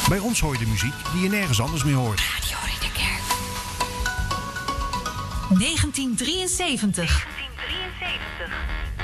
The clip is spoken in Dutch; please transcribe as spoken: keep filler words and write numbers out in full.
Bij ons hoor je de muziek die je nergens anders meer hoort. Radio Ridderkerk. negentien drieënzeventig. negentien drieënzeventig.